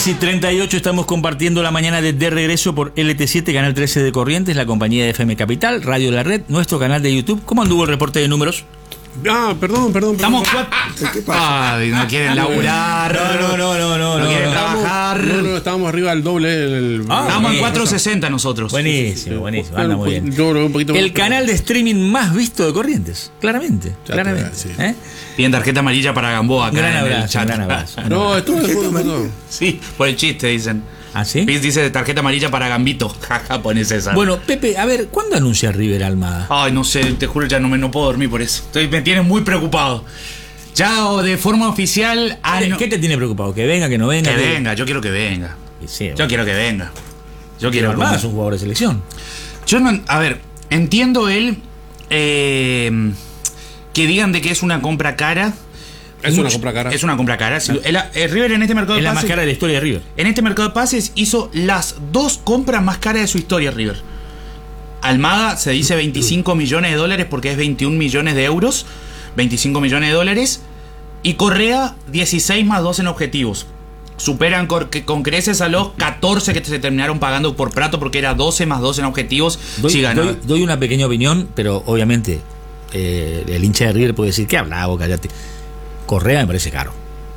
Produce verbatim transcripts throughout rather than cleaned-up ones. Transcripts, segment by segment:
diez y treinta y ocho estamos compartiendo la mañana de De Regreso por L T siete, Canal trece de Corrientes, la compañía de F M Capital, Radio La Red, nuestro canal de YouTube. ¿Cómo anduvo el reporte de números? Ah, perdón, perdón. Estamos cuatro. ¿Qué pasa? Ay, no quieren laburar. No, no, no, no, no, No quieren no. trabajar. No, no, estábamos arriba del doble. El, Ah, Estamos en sí, cuatro sesenta nosotros. Buenísimo, buenísimo, anda muy bien. Yo, un poquito El más. canal de streaming más visto de Corrientes, claramente, Ya claramente. te- sí. ¿Eh? Piden tarjeta amarilla para Gamboa acá Gran en el abrazo, chat. gran abrazo. No, estuvo de acuerdo con todo. Sí, por el chiste dicen. ¿Ah, sí? Piz dice tarjeta amarilla para Gambito. Jaja, pone César. Bueno, Pepe, a ver, ¿cuándo anuncia River Almada? Ay, no sé, te juro, ya no me no puedo dormir por eso. Estoy, me tiene muy preocupado. Ya o de forma oficial. Ah, ¿Qué, no- ¿Qué te tiene preocupado? ¿Que venga, que no venga? Que venga, yo quiero que venga. Que sea, Yo quiero que venga. Yo quiero Almada como- es un jugador de selección. Yo no. A ver, entiendo él. eh, que digan de que es una compra cara. Es una Mucho- compra cara. Es una compra cara. Si- el, el River en este mercado Es de la más pases. cara de la historia de River. En este mercado de pases hizo las dos compras más caras de su historia, River. Almada se dice veinticinco millones de dólares porque es veintiún millones de euros. veinticinco millones de dólares. Y Correa, dieciséis más dos en objetivos. Superan cor- que- con creces a los catorce que se terminaron pagando por Prato porque era doce más dos en objetivos. Doy, Sí ganó. doy- doy una pequeña opinión, pero obviamente eh, el hincha de River puede decir, ¿qué habla vos? Cállate. Correa me parece caro.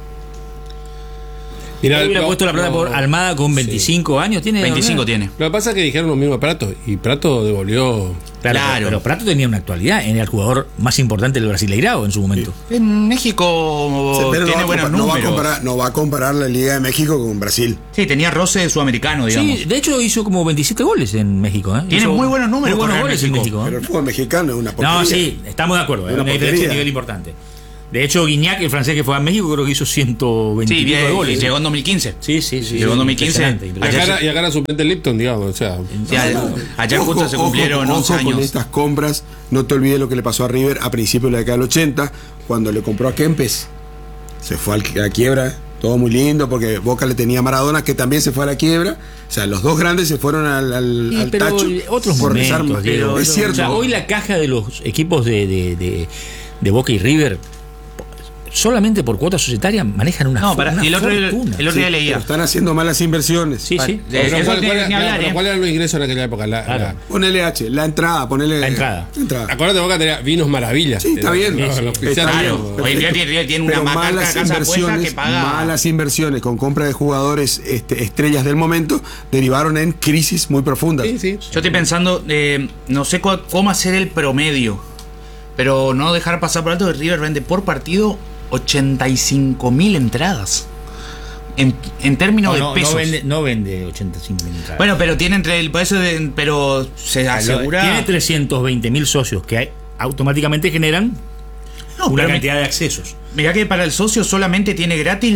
Mira, Yo hubiera lo- puesto la plata lo- por Almada con veinticinco años. ¿Tiene veinticinco Almada? tiene. Lo que pasa es que dijeron lo mismo a Prato. Y Prato devolvió. Claro, Claro. Pero Prato tenía una actualidad. Era el jugador más importante del Brasileirao en su momento. En México Sí, pero tiene no, va a buenos compar- no va a números. comparar, no va a comparar la Liga de México con Brasil. Sí, tenía roce sudamericano, digamos. Sí, de hecho hizo como veintisiete goles en México. ¿eh? Tiene Hizo muy buenos números Muy buenos Correa en goles en México. México. ¿eh? Pero el fútbol mexicano es una porquería. No, sí, estamos de acuerdo. Es Una una diferencia porquería. de nivel importante. De hecho, Guiñac, el francés que fue a México, creo que hizo ciento veinte Sí, y pico bien, de goles. llegó en dos mil quince. Sí, sí, sí. Llegó en dos mil quince. Impresionante, Y impresionante. acá, era- y acá era suplente Lipton, digamos. O sea, Sí, allá, allá Ojo, justo se ojo, cumplieron ojo once con años. estas compras. No te olvides lo que le pasó a River a principios de la década del ochenta, cuando le compró a Kempes. Se fue al- a la quiebra. Todo muy lindo, porque Boca le tenía a Maradona, que también se fue a la quiebra. O sea, los dos grandes se fueron al, al, Sí, al pero tacho. otros por momentos, rezar- Diego. es cierto. O sea, hoy la caja de los equipos de, de, de, de Boca y River solamente por cuota societaria manejan una, No, fo- para, una y el otro, el, fortuna. el otro día Sí, leía. pero están haciendo malas inversiones. Sí, sí. De- pero eso ¿cuál, ni- cuál- ni hablar, pero ¿eh? ¿cuál eran los ingresos en aquella época? La, Claro. la- Ponele H, la entrada, ponele. La entrada. La entrada. Acuérdate, Boca tenía vinos maravillas. Sí, está bien. Los- Sí, los sí. cristianos. Está Claro, bien, hoy en día perfecto. tiene, tiene una Pero macaca malas casa apuesta que inversiones, paga. malas inversiones con compra de jugadores este, estrellas del momento derivaron en crisis muy profundas. Sí, sí. Yo estoy pensando, eh, no sé cu- cómo hacer el promedio, pero no dejar pasar por alto que River vende por partido ochenta y cinco mil entradas. En, en términos No, no, de pesos. no vende, no vende ochenta y cinco mil entradas. Bueno, pero tiene entre el peso de, pero se asegura. Tiene trescientos veinte mil socios que hay- automáticamente generan No, una pero cantidad de accesos. Mirá que para el socio solamente tiene gratis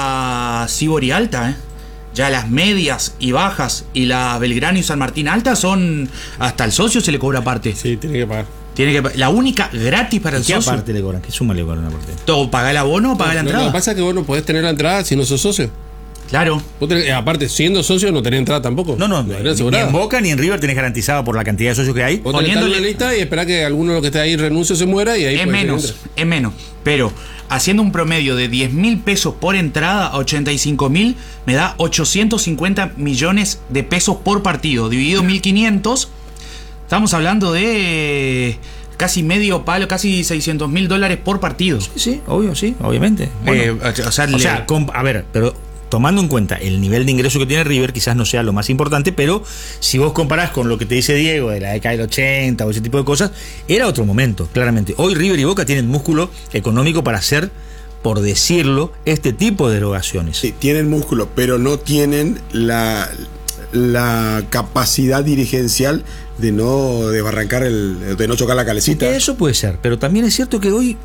la Sibori alta, ¿eh? Ya las medias y bajas y la Belgrano y San Martín alta son. Hasta el socio se le cobra aparte. Sí, tiene que pagar. Tiene que, la única gratis para el ¿Qué socio. aparte le cobran? ¿Qué suma le cobran aparte? Todo, paga el abono o paga la Lo- Lo entrada. que pasa es que vos no podés tener la entrada si no sos socio. Claro. Vos tenés- eh, aparte, siendo socio, no tenés entrada tampoco. No, no, La ni, tenés ni asegurada. en Boca ni en River tenés garantizado por la cantidad de socios que hay. Vos tenés que estar en poniéndole- la lista y esperar que alguno de los que esté ahí renuncie o se muera y ahí Es puede que menos, entre. es menos. Pero haciendo un promedio de diez mil pesos por entrada a ochenta y cinco mil, me da ochocientos cincuenta millones de pesos por partido. Dividido mil quinientos, estamos hablando de casi medio palo, casi seiscientos mil dólares por partido. Sí, sí, obvio, sí, obviamente. Bueno, Eh, o sea, o le- sea, com- a ver, pero tomando en cuenta el nivel de ingreso que tiene River, quizás no sea lo más importante, pero si vos comparás con lo que te dice Diego de la década del ochenta o ese tipo de cosas, era otro momento, claramente. Hoy River y Boca tienen músculo económico para hacer, por decirlo, este tipo de erogaciones. Sí, tienen músculo, pero no tienen la, la capacidad dirigencial de no desbarrancar el, de no chocar la calecita. Eso puede ser, pero también es cierto que hoy,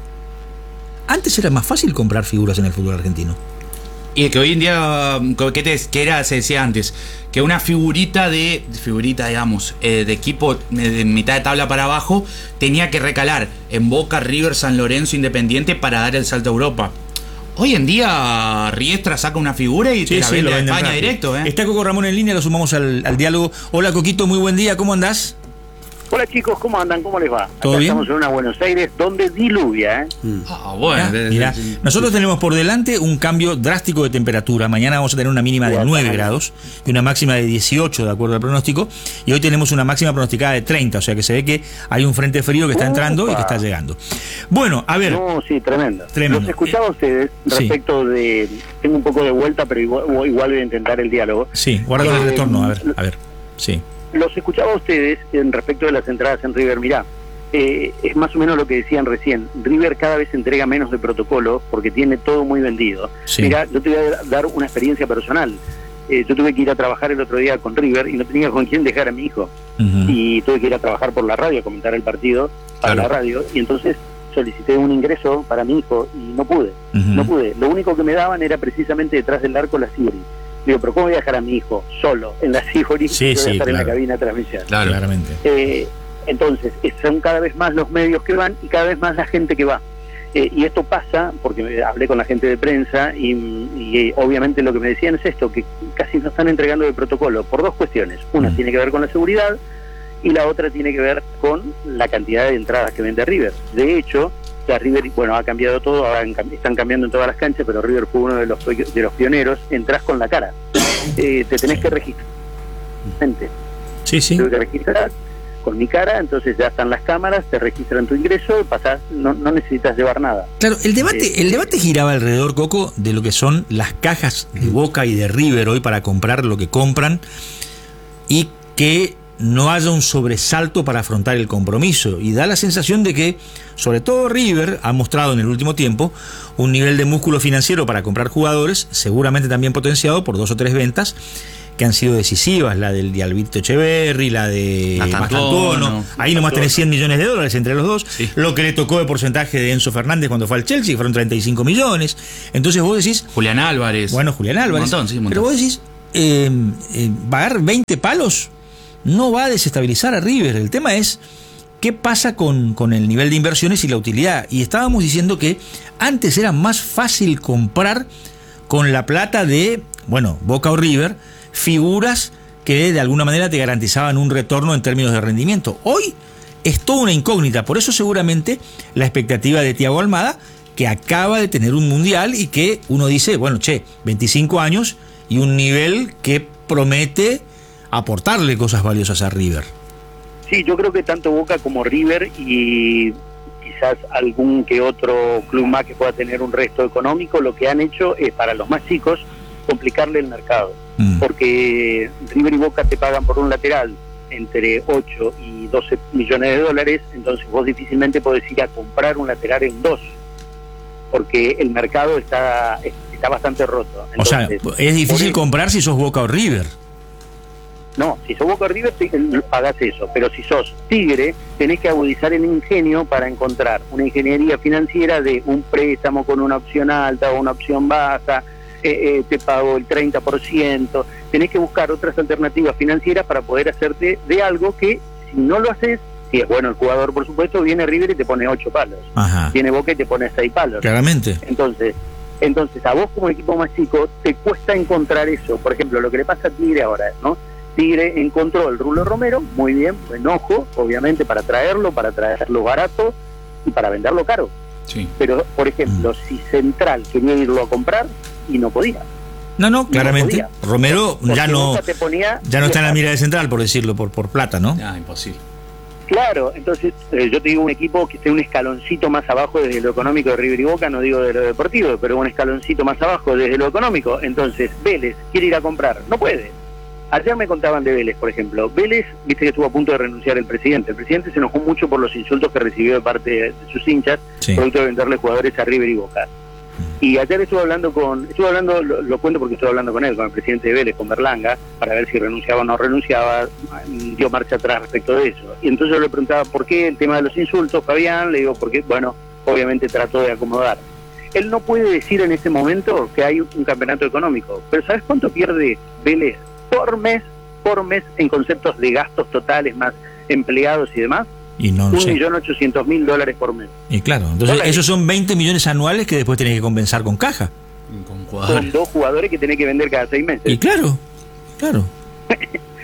antes era más fácil comprar figuras en el fútbol argentino. Y que hoy en día, que, te, que era, se decía antes, que una figurita de, figurita digamos, eh, de equipo de, de mitad de tabla para abajo, tenía que recalar en Boca, River, San Lorenzo, Independiente para dar el salto a Europa. Hoy en día Riestra saca una figura y te la vende a venden España rápido. directo. ¿eh? Está Coco Ramón en línea, lo sumamos al, al diálogo. Hola Coquito, muy buen día, ¿cómo andás? Hola chicos, ¿cómo andan? ¿Cómo les va? ¿Todo Acá bien? Estamos en una Buenos Aires donde diluvia, ¿eh? Ah, bueno. Mirá, mirá, nosotros tenemos por delante un cambio drástico de temperatura. Mañana vamos a tener una mínima de nueve grados y una máxima de dieciocho, de acuerdo al pronóstico. Y hoy tenemos una máxima pronosticada de treinta, o sea que se ve que hay un frente frío que está entrando y que está llegando. Bueno, a ver. No, sí, tremendo. Tremendo. Los escuchaba a ustedes Sí. respecto de... Tengo un poco de vuelta, pero igual, igual voy a intentar el diálogo. Sí, guarda con el Eh, retorno, a ver, a ver. Sí. Los escuchaba a ustedes en respecto de las entradas en River. Mirá, eh, es más o menos lo que decían recién. River cada vez entrega menos de protocolo porque tiene todo muy vendido. Sí. Mirá, yo te voy a dar una experiencia personal. Eh, yo tuve que ir a trabajar el otro día con River y no tenía con quién dejar a mi hijo. Ujú. Y tuve que ir a trabajar por la radio, a comentar el partido para Claro. la radio. Y entonces solicité un ingreso para mi hijo y no pude. Ujú. No pude. Lo único que me daban era precisamente detrás del arco la Sibori. Digo, pero ¿cómo voy a dejar a mi hijo solo en la Sibori? Sí, Voy a sí, estar en la claro. cabina de transmisión. Claro. Claramente. Eh, entonces, eh, son cada vez más los medios que van y cada vez más la gente que va. Eh, y esto pasa, porque hablé con la gente de prensa y, y, eh, obviamente lo que me decían es esto, que casi no están entregando de protocolo por dos cuestiones. Una Mm. tiene que ver con la seguridad y la otra tiene que ver con la cantidad de entradas que vende River. De hecho, la River, bueno, ha cambiado todo, ahora han cam- están cambiando en todas las canchas, pero River fue uno de los, de los pioneros. Entrás con la cara. Eh, te tenés Sí. que registrar. Gente, Sí, sí. tengo que registrar con mi cara, entonces ya están las cámaras, te registran tu ingreso, pasás, no, no necesitas llevar nada. Claro, el debate, el debate giraba alrededor, Coco, de lo que son las cajas de Boca y de River hoy para comprar lo que compran y que no haya un sobresalto para afrontar el compromiso. Y da la sensación de que, sobre todo River, ha mostrado en el último tiempo un nivel de músculo financiero para comprar jugadores, seguramente también potenciado por dos o tres ventas que han sido decisivas, la del de Alberto Echeverri, la de Mastantuono. Mastantuono. Ahí nomás tenés cien millones de dólares entre los dos. Sí. Lo que le tocó de porcentaje de Enzo Fernández cuando fue al Chelsea, fueron treinta y cinco millones. Entonces vos decís, Julián Álvarez. bueno, Julián Álvarez. Un montón, sí, un montón. Pero vos decís, eh, eh, pagar veinte palos no va a desestabilizar a River. El tema es qué pasa con, con el nivel de inversiones y la utilidad. Y estábamos diciendo que antes era más fácil comprar con la plata de, bueno, Boca o River, figuras que de alguna manera te garantizaban un retorno en términos de rendimiento. Hoy es toda una incógnita, por eso seguramente la expectativa de Thiago Almada, que acaba de tener un mundial y que uno dice, bueno, che, veinticinco años y un nivel que promete aportarle cosas valiosas a River. Sí, yo creo que tanto Boca como River y quizás algún que otro club más que pueda tener un resto económico, lo que han hecho es para los más chicos complicarle el mercado. Mm. Porque River y Boca te pagan por un lateral entre ocho y doce millones de dólares, entonces vos difícilmente podés ir a comprar un lateral en dos, porque el mercado está está bastante roto. O sea, Entonces, es difícil por- comprar si sos Boca o River. No, si sos Boca River te- pagás eso, pero si sos Tigre tenés que agudizar el ingenio para encontrar una ingeniería financiera de un préstamo con una opción alta o una opción baja, eh, eh, te pago el treinta por ciento, tenés que buscar otras alternativas financieras para poder hacerte de algo que si no lo haces, si es bueno el jugador por supuesto, viene River y te pone ocho palos, Ajá. viene Boca y te pone seis palos. Claramente. Entonces, entonces a vos como equipo más chico te cuesta encontrar eso. Por ejemplo, lo que le pasa a Tigre ahora, ¿no? Tigre encontró el Rulo Romero, muy bien, buen ojo, obviamente para traerlo, para traerlo barato y para venderlo caro. Sí. Pero, por ejemplo, si Central quería irlo a comprar y no podía. No, no, claramente. podía. Romero Porque ya no, Boca te ponía ya no está en la diez mira de Central, por decirlo, por, por plata, ¿no? Ah, imposible. Claro, entonces eh, yo te digo un equipo que esté un escaloncito más abajo desde lo económico de River y Boca, no digo de lo deportivo, pero un escaloncito más abajo desde lo económico. Entonces Vélez quiere ir a comprar, no puede. Ayer me contaban de Vélez, por ejemplo. Vélez, viste que estuvo a punto de renunciar el presidente. El presidente se enojó mucho por los insultos que recibió de parte de sus hinchas, Sí. producto de venderle jugadores a River y Boca. Y ayer estuve hablando con, estuve hablando, lo, lo cuento porque estuve hablando con él, con el presidente de Vélez, con Berlanga, para ver si renunciaba o no renunciaba, dio marcha atrás respecto de eso. Y entonces yo le preguntaba por qué el tema de los insultos, Fabián, le digo, porque, bueno, obviamente trató de acomodar. Él no puede decir en ese momento que hay un campeonato económico, pero ¿sabes cuánto pierde Vélez por mes, por mes en conceptos de gastos totales más empleados y demás? Y no lo Un sé. millón ochocientos mil dólares por mes. Y claro, entonces Dólares. esos son veinte millones anuales que después tenés que compensar con caja. Con Con jugadores. dos jugadores que tenés que vender cada seis meses. Y claro, claro.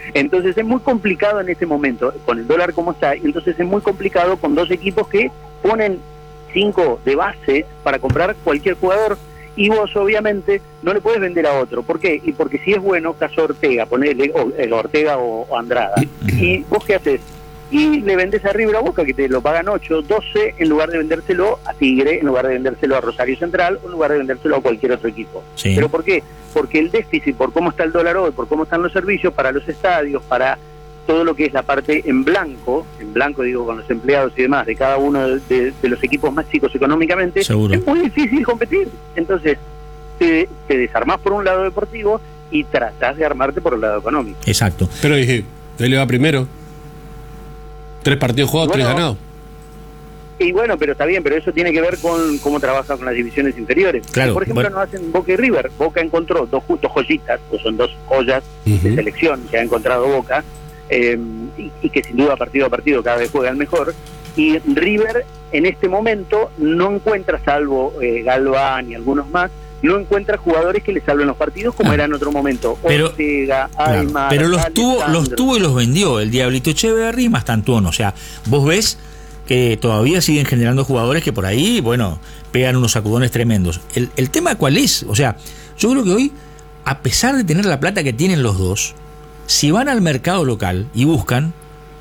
Entonces es muy complicado en este momento, con el dólar como está, y entonces es muy complicado con dos equipos que ponen cinco de base para comprar cualquier jugador, y vos obviamente no le puedes vender a otro. ¿Por qué? Y porque si es bueno, caso Ortega, ponele, o, el Ortega o, o Andrada, y vos qué haces, y le vendés a River a Boca, que te lo pagan ocho, doce, en lugar de vendérselo a Tigre, en lugar de vendérselo a Rosario Central, o en lugar de vendérselo a cualquier otro equipo. Sí. ¿Pero por qué? Porque el déficit, por cómo está el dólar hoy, por cómo están los servicios para los estadios, para todo lo que es la parte en blanco, en blanco digo con los empleados y demás, de cada uno de, de, de los equipos más chicos económicamente, Seguro. es muy difícil competir. Entonces, te, te desarmás por un lado deportivo y tratás de armarte por el lado económico. Exacto. Pero dije, él le va primero. Tres partidos jugados, Bueno, tres ganados. Y bueno, pero está bien, pero eso tiene que ver con cómo trabaja con las divisiones inferiores. Claro, Por ejemplo, bueno. no hacen Boca y River. Boca encontró dos, ju- dos joyitas, o son dos joyas de Ujú. selección que ha encontrado Boca, eh, y, y que sin duda partido a partido cada vez juegan mejor. Y River en este momento no encuentra, salvo eh, Galván y algunos más, no encuentra jugadores que le salven los partidos como Ah. era en otro momento. Pero- Ortega, Claro, Aymar, pero los tuvo, los Alessandro. tuvo y los vendió el Diablito Echeverri y Mastantuono. O sea, vos ves que todavía siguen generando jugadores que por ahí, bueno, pegan unos sacudones tremendos. El, el tema cuál es, o sea, yo creo que hoy, a pesar de tener la plata que tienen los dos, si van al mercado local y buscan,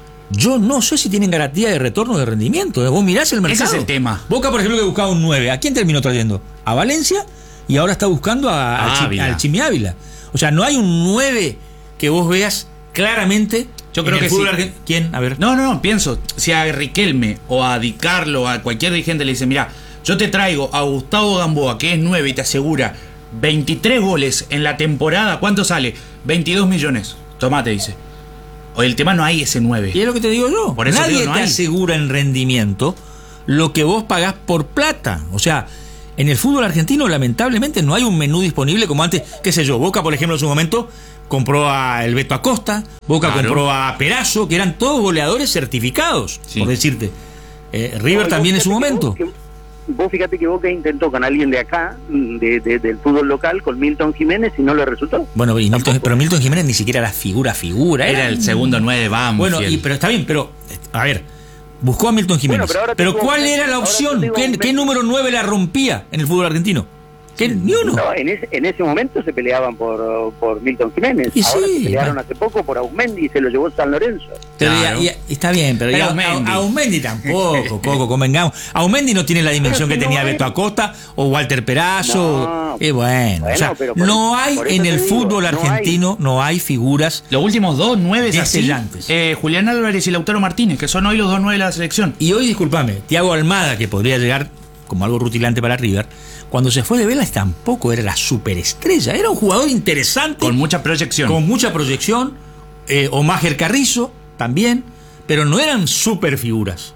yo no sé si tienen garantía de retorno de rendimiento. ¿eh? Vos mirás el mercado. Ese es el tema. Boca, por ejemplo, que buscaba un nueve. ¿A quién terminó trayendo? A Valencia, y ahora está buscando a, a Chi- Ávila. al Chimi Ávila. O sea, no hay un nueve que vos veas claramente. Yo creo en el que fútbol sí. argen- ¿Quién? A ver. No, no, no, pienso, si a Riquelme o a Di Carlo, a cualquier dirigente le dice, mira, yo te traigo a Gustavo Gamboa, que es nueve y te asegura veintitrés goles en la temporada, ¿cuánto sale? veintidós millones. Tomá, te dice. O el tema no hay ese nueve. Y es lo que te digo yo. Por eso Nadie digo, no te hay. asegura en rendimiento lo que vos pagás por plata. O sea, en el fútbol argentino, lamentablemente, no hay un menú disponible como antes. Qué sé yo, Boca, por ejemplo, en su momento compró a el Beto Acosta, Boca Claro. compró a Perazo, que eran todos goleadores certificados, Sí. por decirte. Eh, River No, también en vos su fíjate que momento. Vos, que- vos fíjate que Boca intentó con alguien de acá, de, de- del fútbol local, con Milton Jiménez, y no le resultó. Bueno, y Milton- Tampoco. pero Milton Jiménez ni siquiera era figura, figura. Era el segundo nueve de Banfield. Bueno, y, pero está bien, pero, a ver, buscó a Milton Jiménez. Bueno, pero ahora pero tengo- ¿cuál era la ahora opción? tengo ¿Qué, un- qué número nueve la rompía en el fútbol argentino? ¿Qué? Ni uno. No, en ese, en ese momento se peleaban por, por Milton Jiménez. Y Ahora sí, se pelearon va. hace poco por Ausmendi y se lo llevó San Lorenzo. Pero Claro. ya- ya- está bien, pero, Pero ya- Aumendi. a- Aumendi tampoco, Coco, convengamos. Aumendi no tiene la dimensión Pero que si tenía no hay- Beto Acosta o Walter Perazo. No. Y bueno, Bueno, o sea, pero por no eso- hay por eso en te el digo, fútbol no hay. argentino, no hay figuras. Los últimos dos nueve así, Destellantes. eh, Julián Álvarez y Lautaro Martínez, que son hoy los dos nueve de la selección. Y hoy, discúlpame, Thiago Almada, que podría llegar como algo rutilante para River, cuando se fue de Vélez tampoco era la superestrella, era un jugador interesante, Con mucha proyección. con mucha proyección, eh, o Máger Carrizo también, pero no eran super figuras.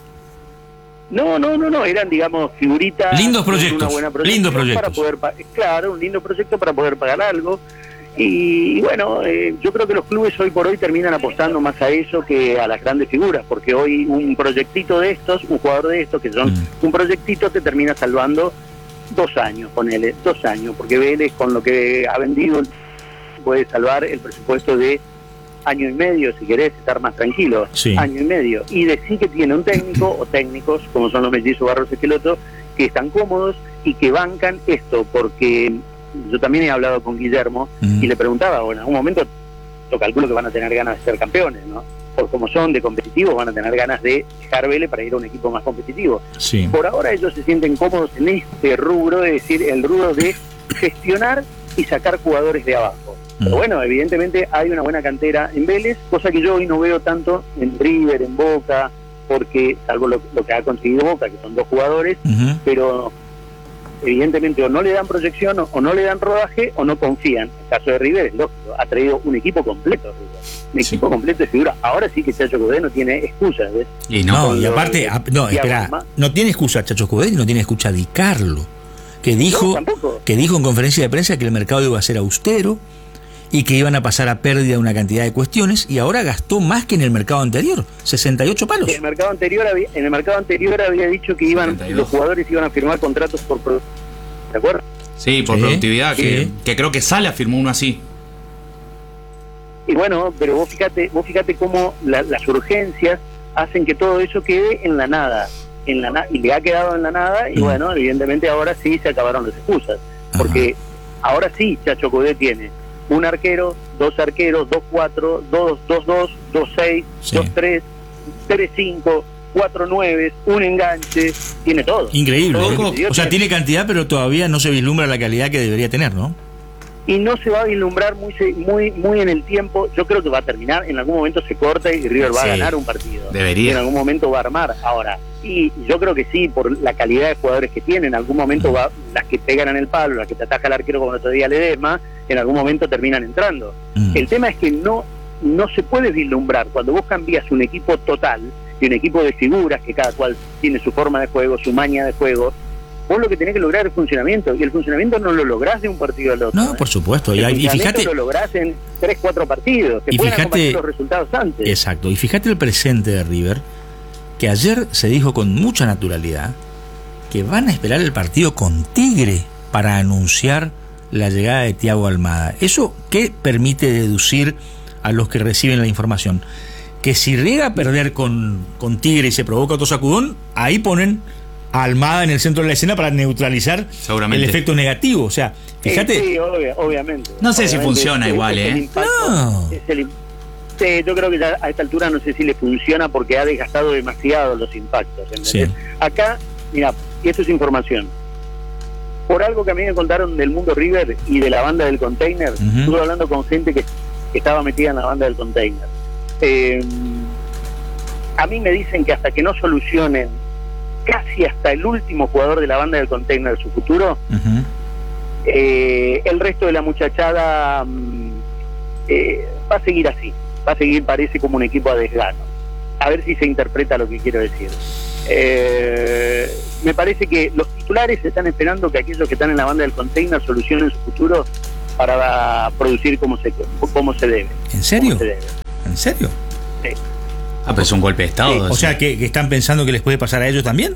No, no, no, no, eran, digamos, figuritas. Lindos con proyectos, una buena proyección lindos proyectos. Para poder pa- claro, un lindo proyecto para poder pagar algo. Y, y bueno, eh, yo creo que los clubes hoy por hoy terminan apostando más a eso que a las grandes figuras, porque hoy un proyectito de estos, un jugador de estos, que son Mm. un proyectito, te termina salvando dos años, ponele, dos años, porque Vélez con lo que ha vendido puede salvar el presupuesto de año y medio, si querés estar más tranquilo, Sí. año y medio, y decir que tiene un técnico o técnicos, como son los mellizos Barros Esqueloto, que están cómodos y que bancan esto, porque yo también he hablado con Guillermo Mm. y le preguntaba, bueno, en algún momento yo calculo que van a tener ganas de ser campeones, ¿no? Por como son de competitivos, van a tener ganas de dejar Vélez para ir a un equipo más competitivo. Sí. Por ahora ellos se sienten cómodos en este rubro, es decir, el rubro de gestionar y sacar jugadores de abajo. Mm. Pero bueno, evidentemente hay una buena cantera en Vélez, cosa que yo hoy no veo tanto en River, en Boca, porque salvo lo, lo que ha conseguido Boca, que son dos jugadores, Ujú. pero evidentemente o no le dan proyección o, o no le dan rodaje o no confían. En el caso de River es lógico, ha traído un equipo completo, River. un Sí. equipo completo de figura. Ahora sí que Chacho Coudet no tiene excusas, ¿ves? Y No, no, y lo- aparte, a- no, y espera, Abama. no tiene excusa Chacho Coudet y no tiene excusa Di Carlo, que dijo, No, tampoco. que dijo en conferencia de prensa que el mercado iba a ser austero y que iban a pasar a pérdida una cantidad de cuestiones, y ahora gastó más que en el mercado anterior, sesenta y ocho palos. En el mercado anterior había, en el mercado anterior había dicho que iban setenta y dos. los jugadores iban a firmar contratos por pro- ¿de acuerdo? sí, por Sí, productividad, sí. que, que creo que Sala firmó uno así. y bueno, pero vos fíjate, vos fíjate cómo la, las urgencias hacen que todo eso quede en la nada, en la na y le ha quedado en la nada, y mm. bueno, evidentemente ahora sí se acabaron las excusas, porque Ajá. ahora sí Chacho Coudet tiene un arquero, dos arqueros, dos cuatro, dos dos dos, dos seis, sí. dos tres, tres cinco, cuatro nueve, un enganche, tiene todo. Increíble, todo ¿eh? O sea, tiene cantidad, pero todavía no se vislumbra la calidad que debería tener, ¿no? Y no se va a vislumbrar muy muy muy en el tiempo. Yo creo que va a terminar, en algún momento se corta y River va sí, a ganar un partido. Debería. Y en algún momento va a armar. Ahora, y yo creo que sí, por la calidad de jugadores que tiene, en algún momento va, las que pegan en el palo, las que te ataca el arquero como el otro día Ledesma, en algún momento terminan entrando. Mm. El tema es que no, no se puede vislumbrar. Cuando vos cambias un equipo total, y un equipo de figuras, que cada cual tiene su forma de juego, su maña de juego, vos lo que tenés que lograr es funcionamiento, y el funcionamiento no lo lográs de un partido al otro. No, ¿eh? Por supuesto. El y, funcionamiento y fíjate, lo lográs en tres, cuatro partidos, que pueden acompañar los resultados antes. Exacto, y fíjate el presente de River, que ayer se dijo con mucha naturalidad que van a esperar el partido con Tigre para anunciar la llegada de Thiago Almada. ¿Eso qué permite deducir a los que reciben la información? Que si llega a perder con, con Tigre y se provoca otro sacudón, ahí ponen a Almada en el centro de la escena para neutralizar el efecto negativo. O sea, fíjate. Sí, sí, obvia, obviamente. No sé obviamente, si funciona es, igual, es ¿eh? Impacto, no. Es el, sí, yo creo que ya a esta altura no sé si le funciona porque ha desgastado demasiado los impactos. Sí. Acá, mira, y esto es información. Por algo que a mí me contaron del mundo River y de la banda del Container, uh-huh. estuve hablando con gente que, que estaba metida en la banda del Container. Eh, a mí me dicen que hasta que no solucionen casi hasta el último jugador de la banda del Container su futuro, uh-huh. eh, el resto de la muchachada eh, va a seguir así, va a seguir, parece, como un equipo a desgano. A ver si se interpreta lo que quiero decir. Eh, me parece que los titulares están esperando que aquellos que están en la banda del Container solucionen su futuro para producir como se, como se debe. ¿En serio? Se debe. ¿En serio? Sí. Ah, pero es un golpe de estado. Sí. O sea, que, que están pensando que les puede pasar a ellos también.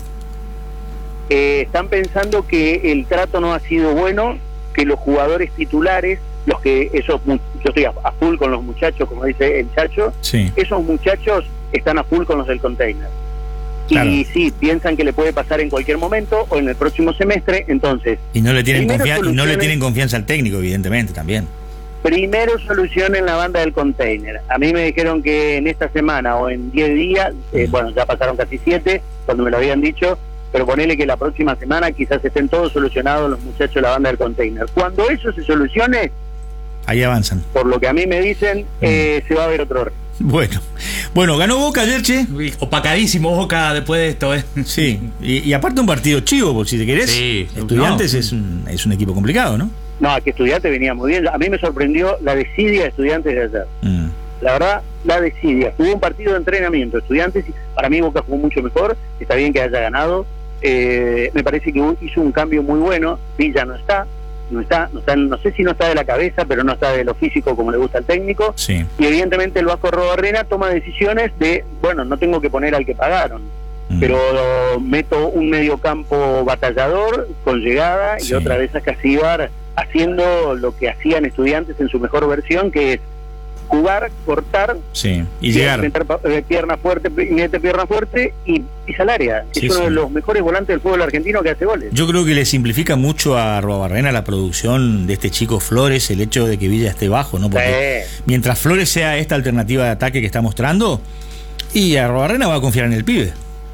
Eh, están pensando que el trato no ha sido bueno, que los jugadores titulares, los que esos, yo estoy a, a full con los muchachos, como dice el Chacho, sí. esos muchachos están a full con los del Container. Claro. Y sí, piensan que le puede pasar en cualquier momento o en el próximo semestre, entonces... Y no le tienen, confia y no le tienen confianza al técnico, evidentemente, también. Primero solucionen la banda del Container. A mí me dijeron que en esta semana o en diez días, eh, bueno, ya pasaron casi siete, cuando me lo habían dicho, pero ponele que la próxima semana quizás estén todos solucionados los muchachos de la banda del Container. Cuando eso se solucione... Ahí avanzan. Por lo que a mí me dicen, eh, se va a ver otro rey. Bueno, bueno, ganó Boca ayer, che. Opacadísimo Boca después de esto, ¿eh? Sí, y, y aparte un partido chivo, por si te querés. Sí, Estudiantes no. es, un, es un equipo complicado, ¿no? No, que Estudiantes venía muy bien. A mí me sorprendió la desidia de Estudiantes de ayer. Mm. La verdad, la desidia. Hubo un partido de entrenamiento. Estudiantes, para mí Boca jugó mucho mejor. Está bien que haya ganado. Eh, me parece que hizo un cambio muy bueno. Villa no está. No está, no está, no sé si no está de la cabeza, pero no está de lo físico como le gusta al técnico. Sí. Y evidentemente el Vasco Arruabarrena toma decisiones de, bueno, no tengo que poner al que pagaron, mm. pero meto un mediocampo batallador con llegada, sí. y otra vez a Casíbar haciendo lo que hacían Estudiantes en su mejor versión, que es jugar, cortar, sí. y llegar, meter eh, pierna fuerte, mete pierna fuerte y pisa el área. Sí, es uno sí. de los mejores volantes del fútbol argentino que hace goles. Yo creo que le simplifica mucho a Arruabarrena la producción de este chico Flores, el hecho de que Villa esté bajo, ¿no? Porque sí. mientras Flores sea esta alternativa de ataque que está mostrando, y Arruabarrena va a confiar en el pibe.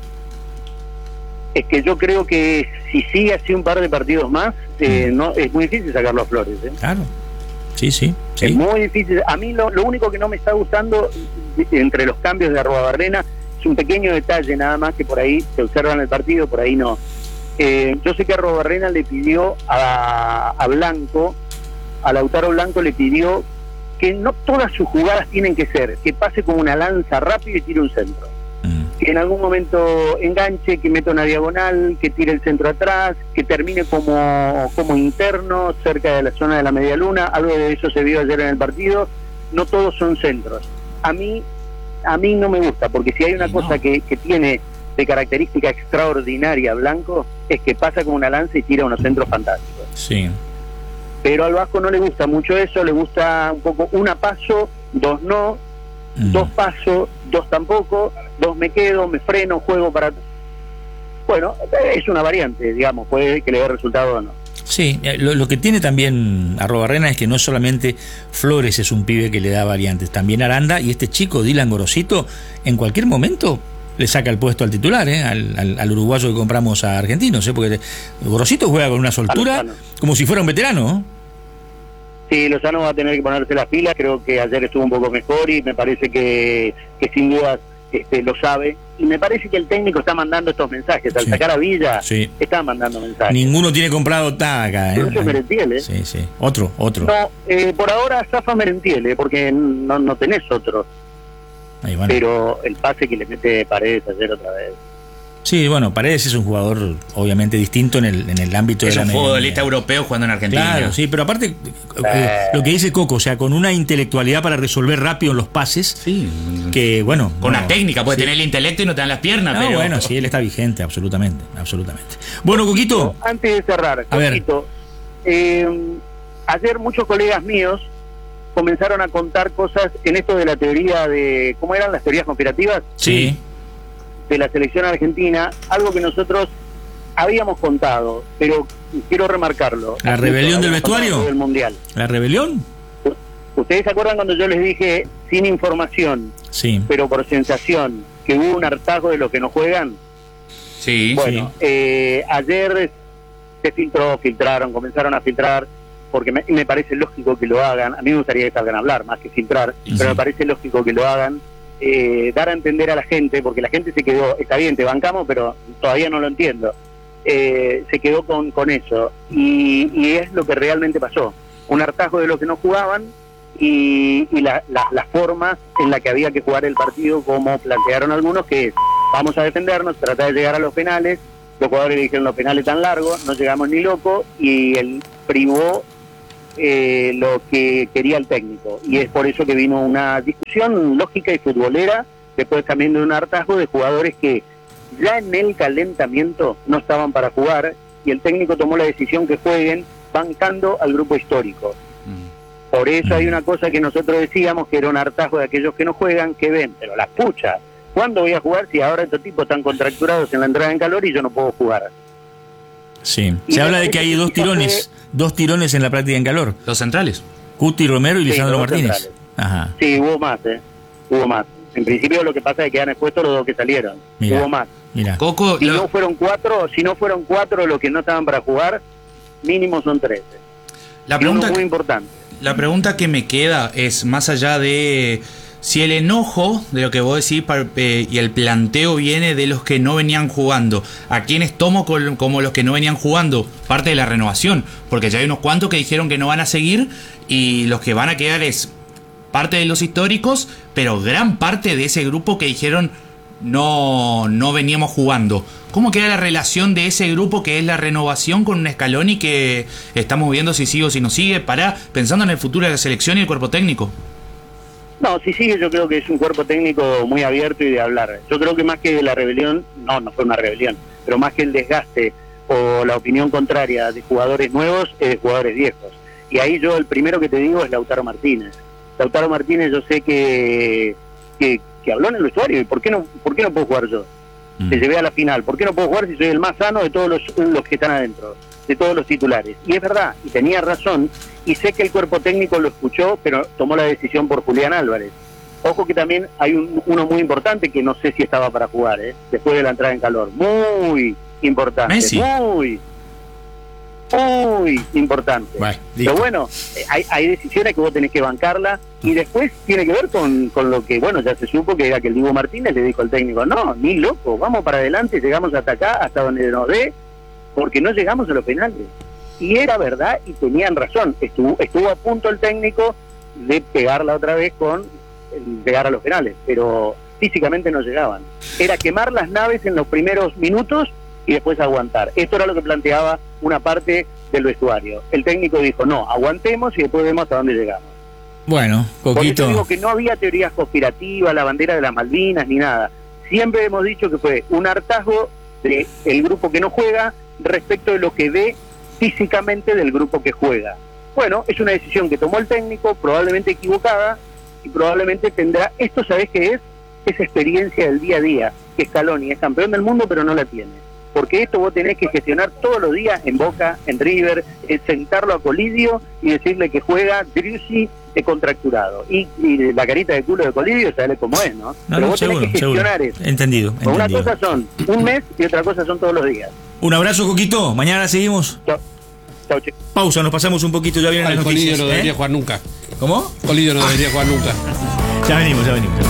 Es que yo creo que si sigue así un par de partidos más, eh, mm. no es muy difícil sacarlo a Flores, ¿eh? Claro. Sí, sí, sí. Es muy difícil. A mí lo, lo único que no me está gustando entre los cambios de Arruabarrena es un pequeño detalle nada más, que por ahí se observa en el partido, por ahí no. Eh, yo sé que Arruabarrena le pidió a, a Blanco, a Lautaro Blanco le pidió que no todas sus jugadas tienen que ser que pase como una lanza rápido y tire un centro. Que en algún momento enganche, que meta una diagonal, que tire el centro atrás, que termine como, como interno, cerca de la zona de la media luna. Algo de eso se vio ayer en el partido. No todos son centros. A mí a mí no me gusta, porque si hay una no. cosa que, que tiene de característica extraordinaria Blanco, es que pasa como una lanza y tira unos centros fantásticos. Sí. Pero al Vasco no le gusta mucho eso, le gusta un poco una paso, dos no, mm. dos paso, dos tampoco, dos me quedo, me freno, juego para... Bueno, es una variante, digamos, puede que le dé resultado o no. Sí, lo, lo que tiene también Arrobarrena es que no solamente Flores es un pibe que le da variantes, también Aranda y este chico Dylan Gorosito en cualquier momento le saca el puesto al titular, ¿eh? al, al, al uruguayo que compramos a Argentinos, ¿eh? Porque Gorosito juega con una soltura como si fuera un veterano, ¿no? Sí, Lozano va a tener que ponerse las pilas, creo que ayer estuvo un poco mejor y me parece que, que sin duda este, lo sabe, y me parece que el técnico está mandando estos mensajes, al sí. sacar a Villa, sí. está mandando mensajes. Ninguno tiene comprado nada acá, ¿eh? Pero es Merentiel, ¿eh? Sí, sí, otro, otro. No, eh, por ahora zafa Merentiel, ¿eh? Porque no, no tenés otro. Ahí, bueno. Pero el pase que le mete Paredes ayer otra vez. Sí, bueno, Paredes es un jugador obviamente distinto en el en el ámbito es de la... Es un futbolista europeo jugando en Argentina. Claro, sí, pero aparte, eh, lo que dice Coco, o sea, con una intelectualidad para resolver rápido los pases, sí. que bueno... Con no, una técnica, puede sí. tener el intelecto y no te dan las piernas, no, pero... bueno, sí, él está vigente, absolutamente, absolutamente. Bueno, Coquito... Antes de cerrar, Coquito, eh, ayer muchos colegas míos comenzaron a contar cosas en esto de la teoría de... ¿Cómo eran las teorías conspirativas? Sí. De la selección argentina, algo que nosotros habíamos contado, pero quiero remarcarlo. ¿La rebelión del vestuario? Del mundial. ¿La rebelión? ¿Ustedes se acuerdan cuando yo les dije, sin información, sí. pero por sensación, que hubo un hartazgo de los que no juegan? Sí, bueno, sí. Eh, ayer se filtró, filtraron, comenzaron a filtrar, porque me, me parece lógico que lo hagan. A mí me gustaría que salgan a hablar, más que filtrar, sí. pero me parece lógico que lo hagan. Eh, dar a entender a la gente, porque la gente se quedó, está bien, te bancamos, pero todavía no lo entiendo, eh, se quedó con, con eso, y, y es lo que realmente pasó, un hartazgo de los que no jugaban, y, y la, la, las formas en las que había que jugar el partido, como plantearon algunos, que es, vamos a defendernos, tratar de llegar a los penales, los jugadores dijeron los penales tan largos, no llegamos ni loco, y él privó Eh, lo que quería el técnico, y es por eso que vino una discusión lógica y futbolera, después también de un hartazgo de jugadores que ya en el calentamiento no estaban para jugar, y el técnico tomó la decisión que jueguen bancando al grupo histórico. Mm. Por eso mm. hay una cosa que nosotros decíamos, que era un hartazgo de aquellos que no juegan, que ven, pero las puchas, ¿cuándo voy a jugar si ahora estos tipos están contracturados en la entrada en calor y yo no puedo jugar? Sí, se habla de que hay dos tirones, fue... dos tirones en la práctica en calor. Los centrales. Cuti Romero y sí, Lisandro Martínez. Centrales. Ajá. Sí, hubo más, ¿eh? Hubo más. En principio lo que pasa es que han expuesto los dos que salieron. Mirá, hubo más. Mira. Coco, si lo... no fueron cuatro, si no fueron cuatro los que no estaban para jugar, mínimo son trece. La pregunta muy importante. La pregunta que me queda es, más allá de si el enojo de lo que vos decís eh, y el planteo viene de los que no venían jugando, ¿a quiénes tomo con, como los que no venían jugando? Parte de la renovación, porque ya hay unos cuantos que dijeron que no van a seguir, y los que van a quedar es parte de los históricos, pero gran parte de ese grupo que dijeron no, no veníamos jugando. ¿Cómo queda la relación de ese grupo que es la renovación con un Scaloni que estamos viendo si sigue o si no sigue, para pensando en el futuro de la selección y el cuerpo técnico? No, si sigue, yo creo que es un cuerpo técnico muy abierto y de hablar. Yo creo que más que la rebelión, no, no fue una rebelión, pero más que el desgaste o la opinión contraria de jugadores nuevos, es de jugadores viejos. Y ahí yo el primero que te digo es Lautaro Martínez. Lautaro Martínez yo sé que, que, que habló en el vestuario, y ¿por qué no, por qué no puedo jugar yo? Mm. Se llevé a la final, ¿por qué no puedo jugar si soy el más sano de todos los, los que están adentro, de todos los titulares? Y es verdad, y tenía razón, y sé que el cuerpo técnico lo escuchó, pero tomó la decisión por Julián Álvarez. Ojo que también hay un, uno muy importante que no sé si estaba para jugar, ¿eh? Después de la entrada en calor. Muy importante. Messi. Muy, muy importante. Bueno, pero bueno, hay, hay decisiones que vos tenés que bancarla, y después tiene que ver con, con lo que, bueno, ya se supo que era que el Diego Martínez le dijo al técnico, no, ni loco, vamos para adelante, llegamos hasta acá, hasta donde nos dé, porque no llegamos a los penales. Y era verdad, y tenían razón, estuvo, estuvo a punto el técnico de pegarla otra vez con pegar a los penales, pero físicamente no llegaban. Era quemar las naves en los primeros minutos y después aguantar. Esto era lo que planteaba una parte del vestuario. El técnico dijo, no, aguantemos y después vemos hasta dónde llegamos. Bueno, Coquito. Por eso digo que no había teorías conspirativas, la bandera de las Malvinas, ni nada. Siempre hemos dicho que fue un hartazgo del grupo que no juega respecto de lo que ve físicamente del grupo que juega. Bueno, es una decisión que tomó el técnico, probablemente equivocada, y probablemente tendrá, esto ¿sabés qué es? Esa experiencia del día a día, que Scaloni es campeón del mundo pero no la tiene. Porque esto vos tenés que gestionar todos los días en Boca, en River, eh, sentarlo a Colidio y decirle que juega Driussi de contracturado. Y, y la carita de culo de Colidio, sabés cómo es, ¿no? No, pero no, vos seguro, tenés que gestionar seguro. eso. Entendido, Pues una entendido. cosa son un mes y otra cosa son todos los días. Un abrazo, Coquito. Mañana seguimos. Chau, chau, chicos. Pausa, nos pasamos un poquito, ya vienen Al las Colidio noticias. no ¿eh? debería jugar nunca. ¿Cómo? Colidio no debería jugar nunca. Ya venimos, ya venimos.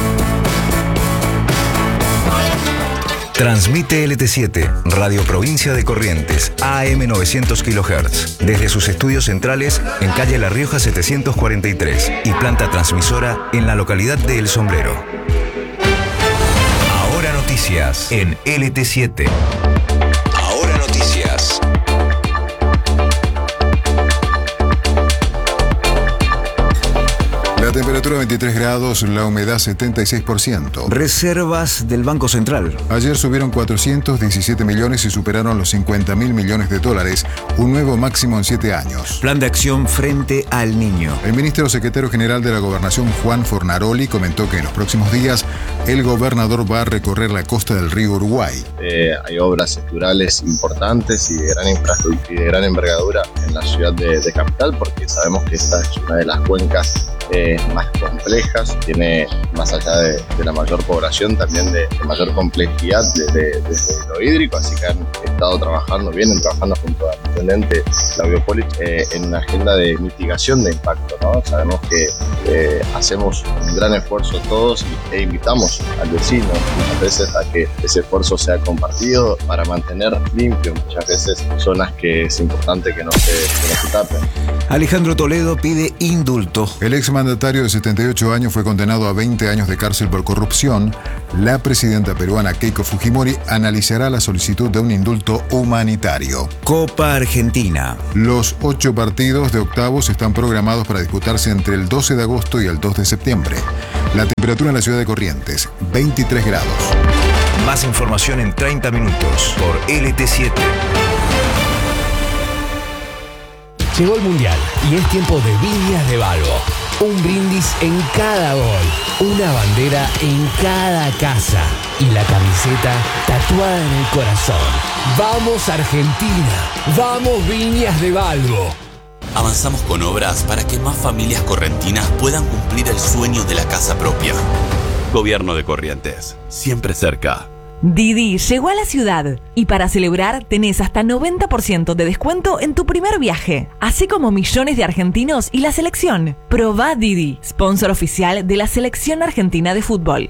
Transmite L T siete, Radio Provincia de Corrientes, A M novecientos kilohertz, desde sus estudios centrales en calle La Rioja setecientos cuarenta y tres y planta transmisora en la localidad de El Sombrero. Ahora noticias en L T siete. Ahora noticias. La temperatura veintitrés grados, la humedad setenta y seis por ciento. Reservas del Banco Central. Ayer subieron cuatrocientos diecisiete millones y superaron los cincuenta mil millones de dólares, un nuevo máximo en siete años. Plan de acción frente al niño. El ministro secretario general de la Gobernación, Juan Fornaroli, comentó que en los próximos días el gobernador va a recorrer la costa del río Uruguay. Eh, hay obras estructurales importantes y de gran infraestructura y de gran envergadura en la ciudad de, de Capital, porque sabemos que esta es una de las cuencas eh, más complejas, tiene más allá de, de la mayor población también de, de mayor complejidad desde, desde lo hídrico, así que han estado trabajando, vienen trabajando junto al intendente Claudio Polich eh, en una agenda de mitigación de impacto, ¿no? Sabemos que eh, hacemos un gran esfuerzo todos y, e invitamos al vecino muchas veces a que ese esfuerzo sea compartido para mantener limpio muchas veces zonas que es importante que no se, que no se tapen. Alejandro Toledo pide indulto. El exmandatario de setenta y ocho años fue condenado a veinte años de cárcel por corrupción. La presidenta peruana Keiko Fujimori analizará la solicitud de un indulto humanitario. Copa Argentina. Los ocho partidos de octavos están programados para disputarse entre el doce de agosto y el dos de septiembre. La temperatura en la ciudad de Corrientes, veintitrés grados. Más información en treinta minutos por L T siete. Llegó el Mundial y es tiempo de Viñas de Balbo. Un brindis en cada gol, una bandera en cada casa y la camiseta tatuada en el corazón. ¡Vamos Argentina! ¡Vamos Viñas de Balbo! Avanzamos con obras para que más familias correntinas puedan cumplir el sueño de la casa propia. Gobierno de Corrientes, siempre cerca. Didi llegó a la ciudad y para celebrar tenés hasta noventa por ciento de descuento en tu primer viaje, así como millones de argentinos y la selección. Probá Didi, sponsor oficial de la Selección Argentina de Fútbol.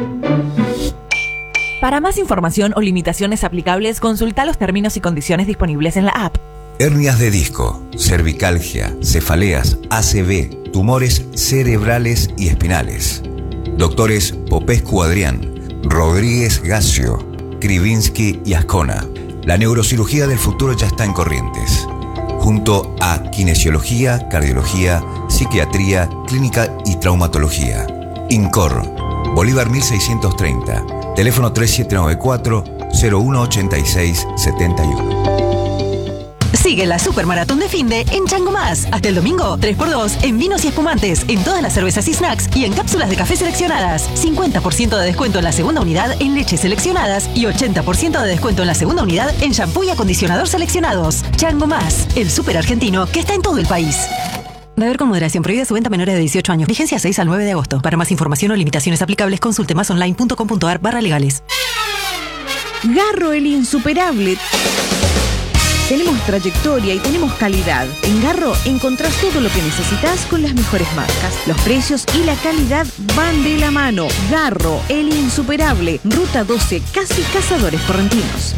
Para más información o limitaciones aplicables, consulta los términos y condiciones disponibles en la app. Hernias de disco, cervicalgia, cefaleas, A C V, tumores cerebrales y espinales. Doctores Popescu Adrián, Rodríguez Gacio, Krivinsky y Ascona. La neurocirugía del futuro ya está en Corrientes. Junto a kinesiología, cardiología, psiquiatría, clínica y traumatología. INCOR, Bolívar mil seiscientos treinta. Teléfono tres siete nueve cuatro, cero uno ocho seis siete uno. Sigue la Supermaratón de Finde en Chango Más. Hasta el domingo, tres por dos en vinos y espumantes, en todas las cervezas y snacks y en cápsulas de café seleccionadas. cincuenta por ciento de descuento en la segunda unidad en leches seleccionadas y ochenta por ciento de descuento en la segunda unidad en shampoo y acondicionador seleccionados. Chango Más, el súper argentino que está en todo el país. Beber con moderación. Prohibida su venta a menores de dieciocho años. Vigencia seis al nueve de agosto. Para más información o limitaciones aplicables, consulte masonline punto com punto ar barra legales. Garro, el insuperable. Tenemos trayectoria y tenemos calidad. En Garro encontrás todo lo que necesitas con las mejores marcas. Los precios y la calidad van de la mano. Garro, el insuperable. Ruta doce, casi Cazadores Correntinos.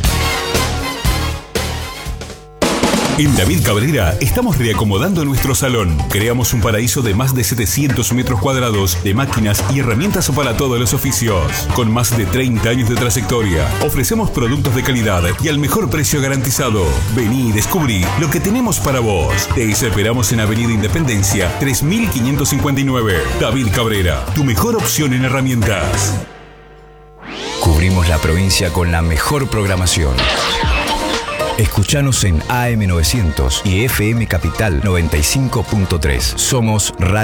En David Cabrera estamos reacomodando nuestro salón. Creamos un paraíso de más de setecientos metros cuadrados de máquinas y herramientas para todos los oficios. Con más de treinta años de trayectoria, ofrecemos productos de calidad y al mejor precio garantizado. Vení y descubrí lo que tenemos para vos. Te esperamos en Avenida Independencia tres mil quinientos cincuenta y nueve. David Cabrera, tu mejor opción en herramientas. Cubrimos la provincia con la mejor programación. Escuchanos en A M novecientos y F M Capital noventa y cinco punto tres. Somos Radio